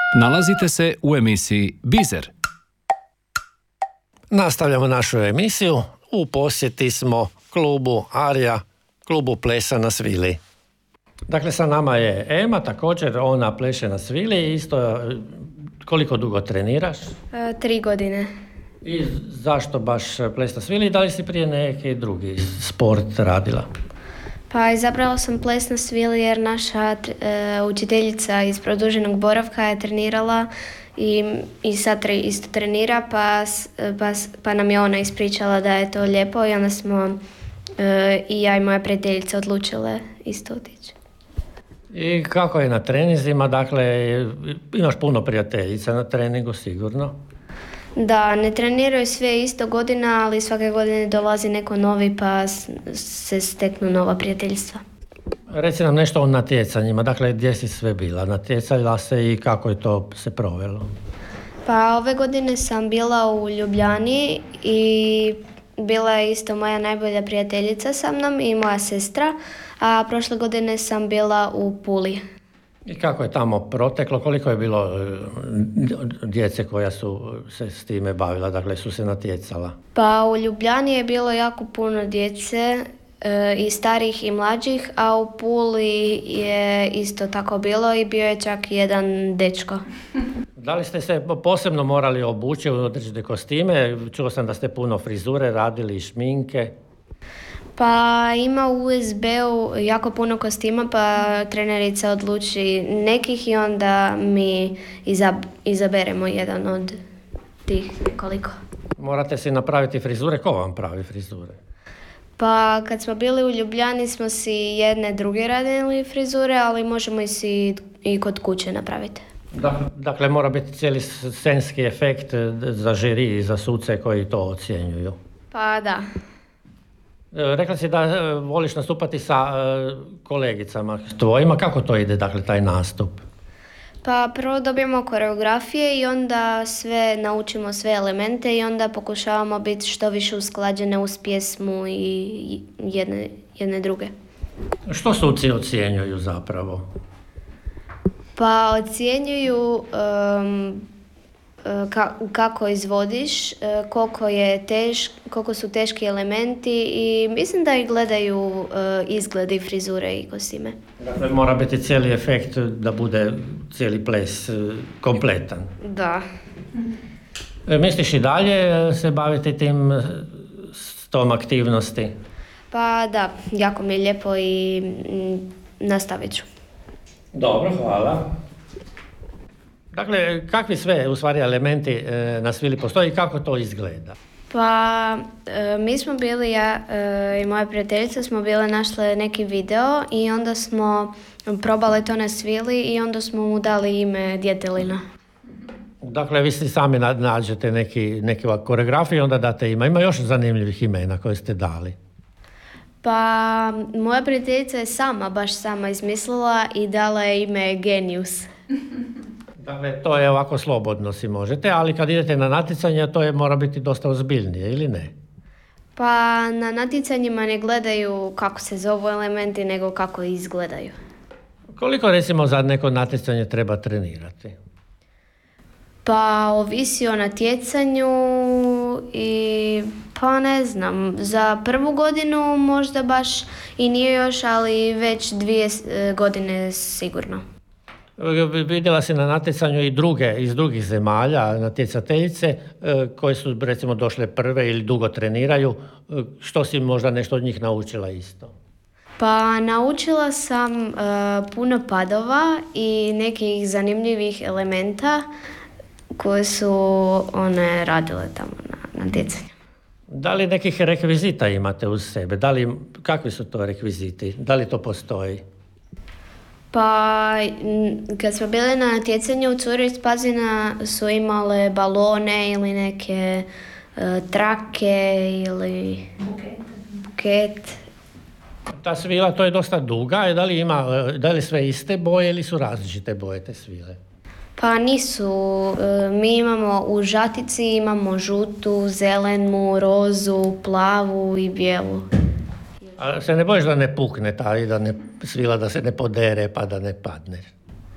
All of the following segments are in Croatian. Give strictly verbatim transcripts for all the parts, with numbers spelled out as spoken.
Nalazite se u emisiji Bizer. Nastavljamo našu emisiju. U posjeti smo klubu Arija, klubu plesa na svili. Dakle, sa nama je Ema, također ona pleše na svili. Isto, koliko dugo treniraš? E, tri godine. I zašto baš ples na svili? Da li si prije neki drugi sport radila? Pa izabrala sam ples na svili jer naša e, učiteljica iz produženog boravka je trenirala i, i sad tre, isto trenira, pa, pa, pa nam je ona ispričala da je to lijepo i onda smo e, i ja i moja prijateljica odlučile isto otići. I kako je na treninzima? Dakle, imaš puno prijateljica na treningu sigurno? Da, ne treniraju sve isto godina, ali svake godine dolazi neko novi pa se steknu nova prijateljstva. Reci nam nešto o natjecanjima, dakle gdje si sve bila, natjecala se i kako je to se provelo? Pa ove godine sam bila u Ljubljani i bila je isto moja najbolja prijateljica sa mnom i moja sestra, a prošle godine sam bila u Puli. I kako je tamo proteklo, koliko je bilo djece koja su se s time bavila, dakle su se natjecala? Pa u Ljubljani je bilo jako puno djece, e, i starih i mlađih, a u Puli je isto tako bilo i bio je čak jedan dečko. Da li ste se posebno morali obući u određene kostime? Čuo sam da ste puno frizure radili i šminke. Pa ima u U S B-u jako puno kostima, pa trenerica odluči nekih i onda mi izab, izaberemo jedan od tih nekoliko. Morate si napraviti frizure, ko vam pravi frizure? Pa kad smo bili u Ljubljani smo si jedne druge radili frizure, ali možemo i si i kod kuće napraviti. Dakle, dakle mora biti cijeli scenski efekt za žiri i za suce koji to ocjenjuju. Pa da. Rekla si da voliš nastupati sa kolegicama tvojima. Kako to ide, dakle, taj nastup? Pa prvo dobijemo koreografije i onda sve naučimo sve elemente i onda pokušavamo biti što više usklađene uz pjesmu i jedne, jedne druge. Što suci ocjenjuju zapravo? Pa ocjenjuju um, Ka, kako izvodiš, koliko je teš, koliko su teški elementi i mislim da ih gledaju uh, izgledi, frizure i kostime. Dakle, mora biti cijeli efekt da bude cijeli ples uh, kompletan. Da. E, misliš i dalje se baviti tim s tom aktivnosti? Pa da, jako mi je lijepo i m, nastavit ću. Dobro, hvala. Dakle, kakvi sve u stvari elementi e, na svili postoji i kako to izgleda? Pa, e, mi smo bili, ja e, i moja prijateljica smo bile našle neki video i onda smo probale to na svili i onda smo mu dali ime Djetelina. Dakle, vi si sami nađete neki, neki koreografiju i onda date ima. Ima još zanimljivih imena koje ste dali? Pa, moja prijateljica je sama, baš sama izmislila i dala je ime Genius. Dakle, to je ovako slobodno si možete, ali kad idete na natjecanje, to je mora biti dosta ozbiljnije, ili ne? Pa na natjecanjima ne gledaju kako se zovu elementi, nego kako izgledaju. Koliko recimo za neko natjecanje treba trenirati? Pa ovisi o natjecanju i pa ne znam, za prvu godinu možda baš i nije još, ali već dvije godine sigurno. Vidjela si na natjecanju i druge iz drugih zemalja, natjecateljice koje su recimo došle prve ili dugo treniraju. Što si možda nešto od njih naučila isto? Pa naučila sam uh, puno padova i nekih zanimljivih elementa koje su one radile tamo na natjecanju. Da li nekih rekvizita imate uz sebe? Da li, kakvi su to rekviziti? Da li to postoji? Pa, kad smo bili na natjecanju, cure iz Pazina su imale balone ili neke uh, trake ili buket. buket. Ta svila, to je dosta duga. Da li ima, da li sve iste boje ili su različite boje te svile? Pa nisu. Mi imamo u žatici, imamo žutu, zelenu, rozu, plavu i bijelu. A se ne bojiš da ne pukne ta i da ne svila, da se ne podere pa da ne padne?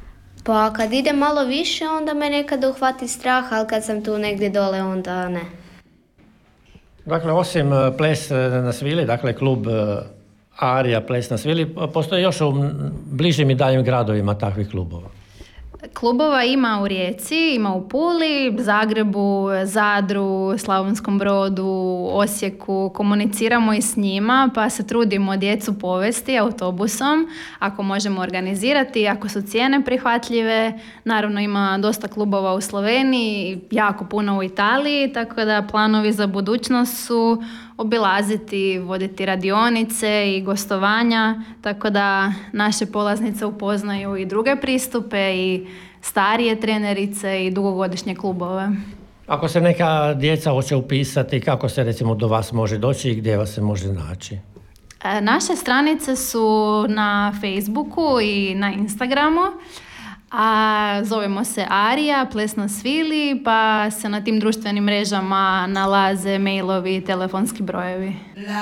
Pa kad ide malo više, onda me nekada uhvati strah, ali kad sam tu negdje dole, onda ne. Dakle, osim e, Ples na svili, dakle klub e, Arija Ples na svili, postoji još u m, bližim i daljim gradovima takvih klubova. Klubova ima u Rijeci, ima u Puli, Zagrebu, Zadru, Slavonskom Brodu, Osijeku. Komuniciramo i s njima, pa se trudimo djecu povesti autobusom ako možemo organizirati, ako su cijene prihvatljive. Naravno ima dosta klubova u Sloveniji, jako puno u Italiji, tako da planovi za budućnost su obilaziti, voditi radionice i gostovanja, tako da naše polaznice upoznaju i druge pristupe i starije trenerice i dugogodišnje klubove. Ako se neka djeca hoće upisati, kako se recimo do vas može doći i gdje vas se može naći? E, Naše stranice su na Facebooku i na Instagramu, a zovemo se Arija, Ples na svili, pa se na tim društvenim mrežama nalaze mailovi i telefonski brojevi.